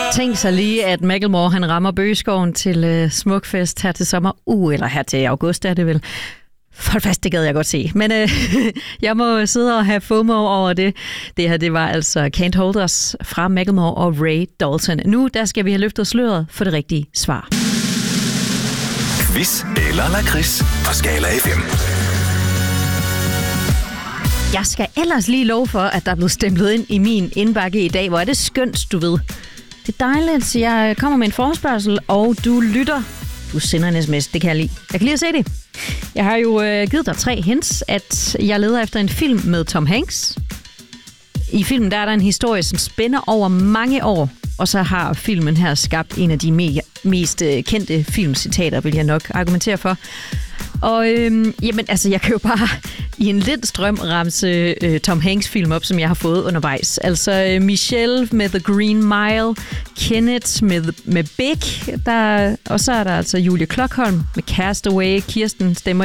Tænk sig lige, at Macklemore han rammer Bøgeskoven til Smukfest her til sommer. Eller her til august er det vel. Hold fast, det gad jeg godt se. Men jeg må sidde og have FOMO over det. Det her, det var altså Can't Hold Us fra Macklemore og Ray Dalton. Nu, der skal vi have løftet sløret for det rigtige svar. Quiz eller lakrids på Skala FM. Jeg skal ellers lige love for, at der er blevet stemplet ind i min indbakke i dag. Hvor er det skønt, du ved. Det er dejligt. Jeg kommer med en forespørgsel, og du lytter. Du sender en sms, det kan jeg lide. Jeg kan lige se det. Jeg har jo givet dig 3 hints, at jeg leder efter en film med Tom Hanks. I filmen der er der en historie, som spænder over mange år, og så har filmen her skabt en af de mest kendte filmcitater, vil jeg nok argumentere for. Og jamen, altså, jeg kan jo bare i en lidt strøm ramse Tom Hanks film op, som jeg har fået undervejs. Altså Michelle med The Green Mile, Kenneth med Big, og så er der altså Julie Klokholm med Castaway, Kirsten stemmer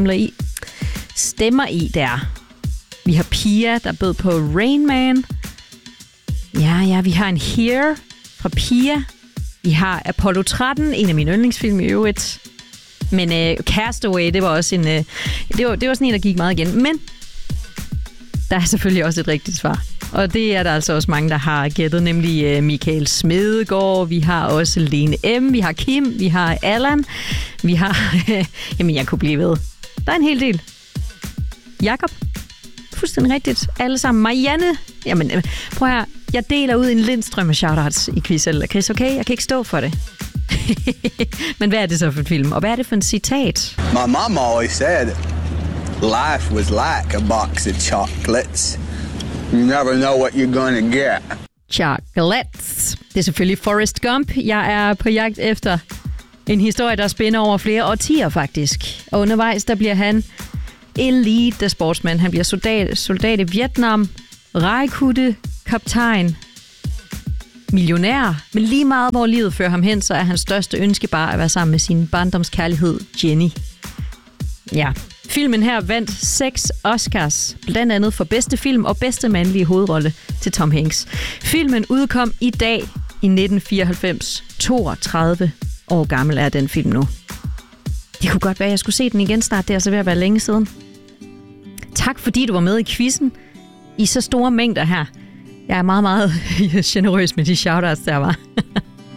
i der. Vi har Pia, der bød på Rain Man. Ja, vi har en Here fra Pia. Vi har Apollo 13, en af mine yndlingsfilm i øvrigt. Men Castaway, det var også en... det var sådan en, der gik meget igen. Men der er selvfølgelig også et rigtigt svar. Og det er der altså også mange, der har gættet. Nemlig Michael Smedegaard, vi har også Lene M., vi har Kim, vi har Allan, vi har... jamen, jeg kunne blive ved. Der er en hel del. Jakob. Fuldstændig rigtigt. Alle sammen. Marianne. Jamen, prøv her. Jeg deler ud en lindstrøm af shoutouts i quiz eller Chris, okay? Jeg kan ikke stå for det. Men hvad er det så for en film? Og hvad er det for en citat? My mom always said, life was like a box of chocolates. You never know what you're gonna get. Chocolates. Det er selvfølgelig Forrest Gump. Jeg er på jagt efter en historie, der spænder over flere årtier faktisk. Og undervejs, der bliver han elite sportsmand. Han bliver soldat i Vietnam, rejkutte, kaptajn, millionær, men lige meget hvor livet fører ham hen, så er hans største ønske bare at være sammen med sin barndomskærlighed, Jenny. Ja, filmen her vandt 6 Oscars, blandt andet for bedste film og bedste mandlige hovedrolle til Tom Hanks. Filmen udkom i dag i 1994. 32 år gammel er den film nu. Det kunne godt være, at jeg skulle se den igen snart. Det er altså ved at være længe siden. Tak fordi du var med i quizzen i så store mængder her. Jeg er meget, meget generøs med de shoutouts, der var.